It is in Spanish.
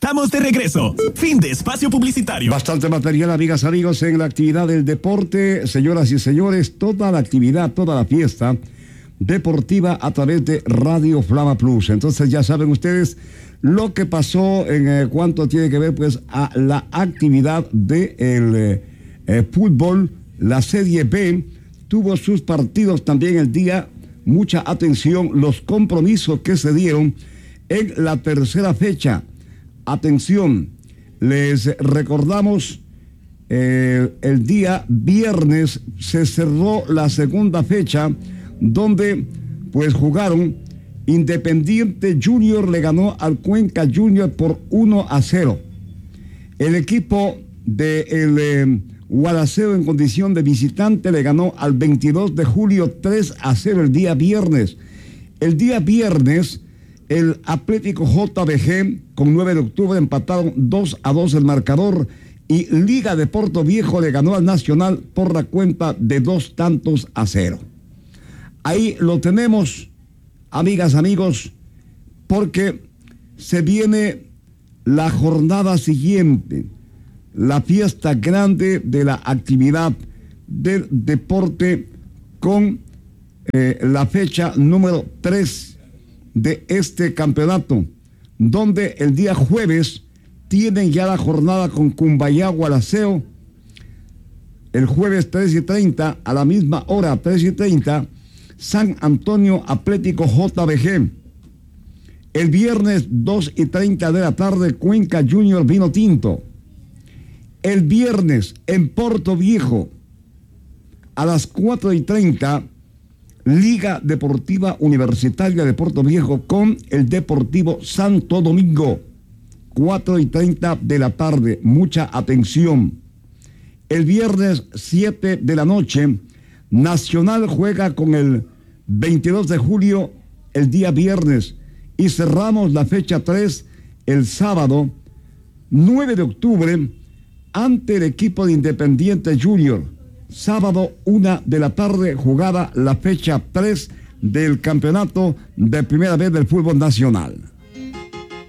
Estamos de regreso. Fin de espacio publicitario. Bastante material, amigas, amigos, en la actividad del deporte. Señoras y señores, toda la actividad, toda la fiesta deportiva a través de Radio Flama Plus. Entonces ya saben ustedes lo que pasó en cuanto tiene que ver pues a la actividad del fútbol. La Serie B tuvo sus partidos también el día. Mucha atención, los compromisos que se dieron en la tercera fecha. Atención, les recordamos, el día viernes se cerró la segunda fecha donde pues jugaron. Independiente Junior le ganó al Cuenca Junior por 1-0. El equipo de Gualaceo en condición de visitante le ganó al 22 de julio 3-0 el día viernes. El día viernes el Atlético JBG con 9 de octubre empataron 2-2 el marcador y Liga de Puerto Viejo le ganó al Nacional por la cuenta de 2-0. Ahí lo tenemos, amigas, amigos, porque se viene la jornada siguiente, la fiesta grande de la actividad del deporte con la fecha número 3 de este campeonato, donde el día jueves tienen ya la jornada con Cumbayá Gualaceo. El jueves 3:30, a la misma hora, 3:30, San Antonio Atlético JBG. El viernes 2:30 de la tarde, Cuenca Junior Vino Tinto. El viernes en Puerto Viejo, a las 4:30, Liga Deportiva Universitaria de Puerto Viejo con el Deportivo Santo Domingo. 4:30 de la tarde, mucha atención. El viernes 7 de la noche, Nacional juega con el 22 de julio el día viernes y cerramos la fecha 3 el sábado 9 de octubre ante el equipo de Independiente Junior. Sábado 1 de la tarde jugada la fecha 3 del campeonato de primera vez del fútbol nacional.